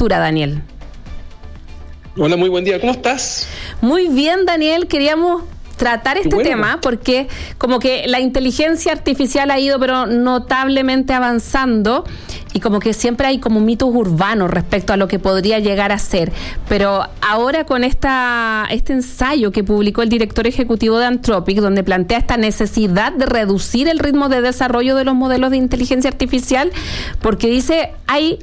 infraestructura, Daniel. Hola, muy buen día. ¿Cómo estás? Muy bien, Daniel. Queríamos tratar este tema porque como que la inteligencia artificial ha ido pero notablemente avanzando y como que siempre hay como mitos urbanos respecto a lo que podría llegar a ser, pero ahora con este ensayo que publicó el director ejecutivo de Anthropic, donde plantea esta necesidad de reducir el ritmo de desarrollo de los modelos de inteligencia artificial, porque dice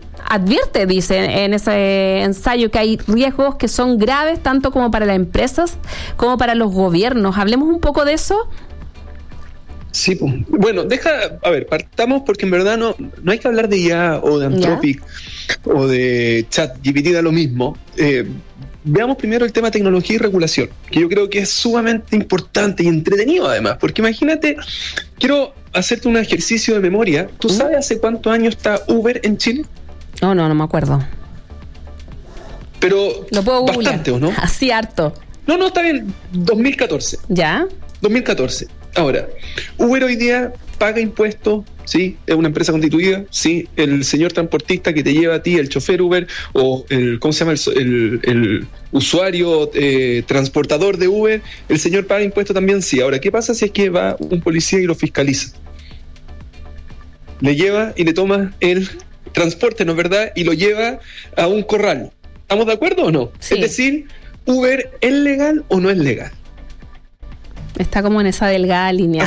en ese ensayo que hay riesgos que son graves tanto como para las empresas como para los gobiernos. Hablemos un poco de eso. Sí, pues. Bueno, partamos porque en verdad no hay que hablar de IA o de Anthropic o de ChatGPT, da lo mismo. Veamos primero el tema tecnología y regulación, que yo creo que es sumamente importante y entretenido además, porque imagínate, quiero hacerte un ejercicio de memoria. ¿Tú sabes hace cuántos años está Uber en Chile? No me acuerdo. Pero lo puedo googlear. Bastante, ¿o no? Así harto. No, está bien, 2014. ¿Ya? 2014. Ahora, Uber hoy día paga impuestos, ¿sí? Es una empresa constituida, ¿sí? El señor transportista que te lleva a ti, el chofer Uber, o el usuario transportador de Uber, el señor paga impuestos también, sí. Ahora, ¿qué pasa si es que va un policía y lo fiscaliza? Le lleva y le toma el transporte, ¿no es verdad? Y lo lleva a un corral. ¿Estamos de acuerdo o no? Sí. Es decir, ¿Uber es legal o no es legal? Está como en esa delgada línea.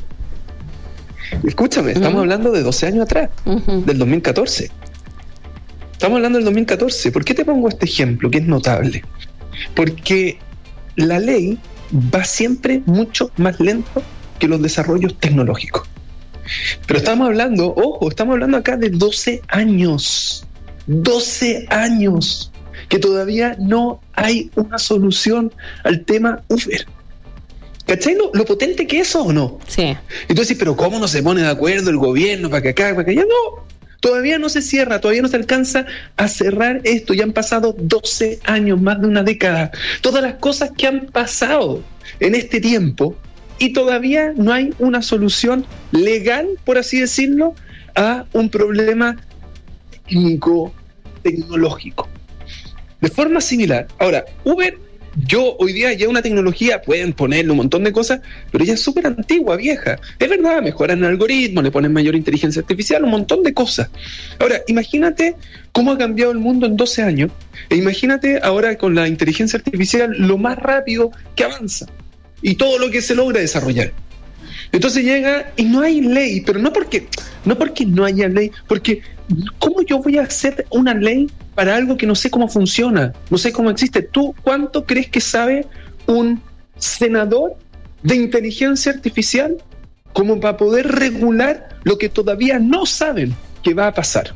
Escúchame, estamos hablando de 12 años atrás, del 2014. Estamos hablando del 2014. ¿Por qué te pongo este ejemplo que es notable? Porque la ley va siempre mucho más lento que los desarrollos tecnológicos. Pero estamos hablando acá de 12 años. 12 años que todavía no hay una solución al tema Uber. ¿Cachai lo potente que es eso o no? Sí. Y tú decís, pero ¿cómo no se pone de acuerdo el gobierno para que acá, para que allá? No, todavía no se cierra, todavía no se alcanza a cerrar esto. Ya han pasado 12 años, más de una década. Todas las cosas que han pasado en este tiempo y todavía no hay una solución legal, por así decirlo, a un problema técnico, tecnológico. De forma similar. Ahora, Uber, hoy día ya una tecnología, pueden ponerle un montón de cosas, pero ya es súper antigua, vieja. Es verdad, mejoran el algoritmo, le ponen mayor inteligencia artificial, un montón de cosas. Ahora, imagínate cómo ha cambiado el mundo en 12 años, e imagínate ahora con la inteligencia artificial lo más rápido que avanza, y todo lo que se logra desarrollar. Entonces llega y no hay ley, pero no porque no haya ley, porque ¿cómo yo voy a hacer una ley para algo que no sé cómo funciona, no sé cómo existe? ¿Tú cuánto crees que sabe un senador de inteligencia artificial como para poder regular lo que todavía no saben que va a pasar?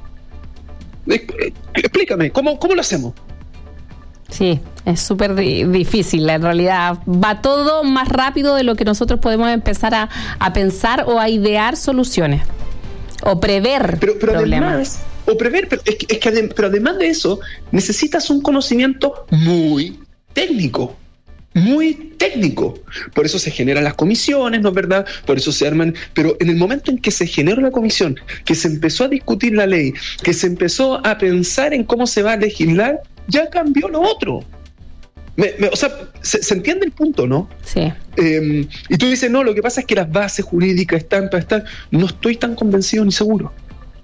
Explícame, ¿cómo lo hacemos? Sí, es súper difícil, en realidad va todo más rápido de lo que nosotros podemos empezar a pensar o a idear soluciones o prever problemas. Pero además de eso necesitas un conocimiento muy técnico. Por eso se generan las comisiones, ¿no es verdad? Por eso se arman. Pero en el momento en que se generó la comisión, que se empezó a discutir la ley, que se empezó a pensar en cómo se va a legislar, ya cambió lo otro. ¿Se entiende el punto, no? Sí. Y tú dices, no, lo que pasa es que las bases jurídicas están para estar. No estoy tan convencido ni seguro.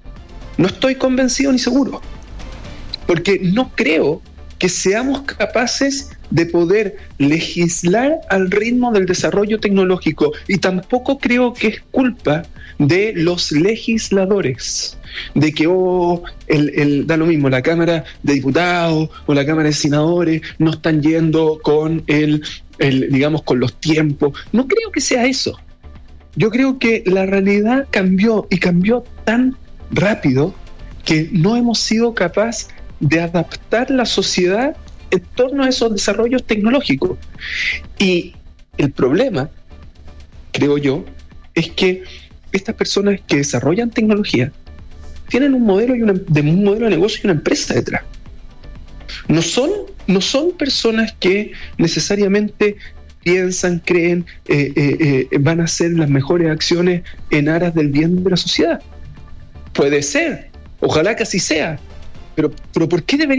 Porque no creo que seamos capaces de poder legislar al ritmo del desarrollo tecnológico, y tampoco creo que es culpa de los legisladores, de que da lo mismo, la Cámara de Diputados o la Cámara de Senadores no están yendo con digamos, con los tiempos. No creo que sea eso. Yo creo que la realidad cambió, y cambió tan rápido que no hemos sido capaces de adaptar la sociedad en torno a esos desarrollos tecnológicos. Y el problema, creo yo, es que estas personas que desarrollan tecnología tienen un modelo de negocio y una empresa detrás. No son personas que necesariamente piensan, creen, van a hacer las mejores acciones en aras del bien de la sociedad. Puede ser, ojalá que así sea, pero ¿por qué debería